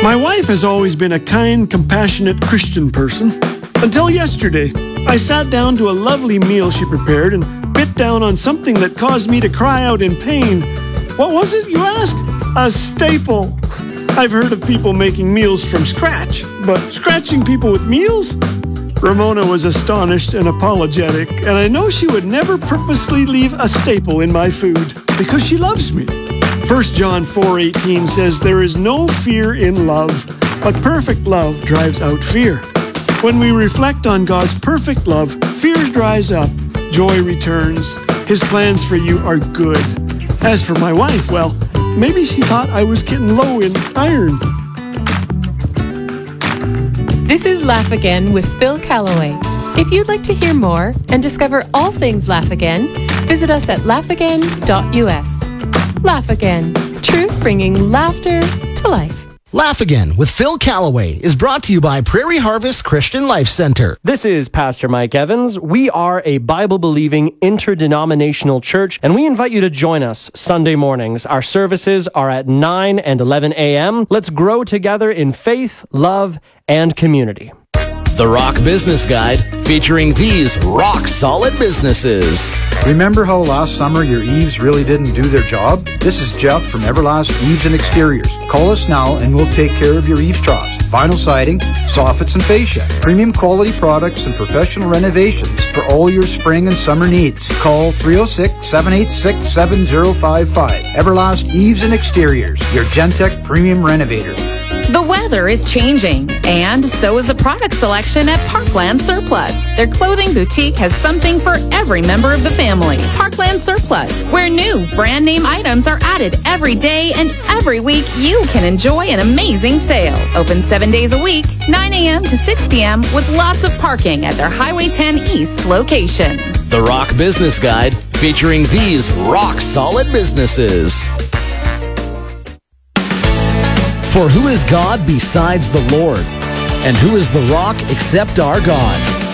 My wife has always been a kind, compassionate Christian person. Until yesterday, I sat down to a lovely meal she prepared and bit down on something that caused me to cry out in pain. What was it, you ask? A staple. I've heard of people making meals from scratch, but scratching people with meals? Ramona was astonished and apologetic, and I know she would never purposely leave a staple in my food because she loves me. 1 John 4:18 says, "There is no fear in love, but perfect love drives out fear." When we reflect on God's perfect love, fear dries up, joy returns. His plans for you are good. As for my wife, well, maybe she thought I was getting low in iron. This is Laugh Again with Phil Callaway. If you'd like to hear more and discover all things Laugh Again, visit us at laughagain.us. Laugh Again, truth bringing laughter to life. Laugh Again with Phil Callaway is brought to you by Prairie Harvest Christian Life Center. This is Pastor Mike Evans. We are a Bible-believing interdenominational church, and we invite you to join us Sunday mornings. Our services are at 9 and 11 a.m. Let's grow together in faith, love, and community. The Rock Business Guide, featuring these rock-solid businesses. Remember how last summer your eaves really didn't do their job? This is Jeff from Everlast Eaves and Exteriors. Call us now and we'll take care of your eaves troughs, vinyl siding, soffits and fascia, premium quality products and professional renovations for all your spring and summer needs. Call 306-786-7055. Everlast Eaves and Exteriors, your Gentech premium renovator. The weather is changing, and so is the product selection at Parkland Surplus. Their clothing boutique has something for every member of the family. Parkland Surplus, where new brand name items are added every day, and every week you can enjoy an amazing sale. Open 7 days a week, 9 a.m. to 6 p.m. with lots of parking at their Highway 10 East location. The Rock Business Guide, featuring these rock-solid businesses. For who is God besides the Lord? And who is the rock except our God?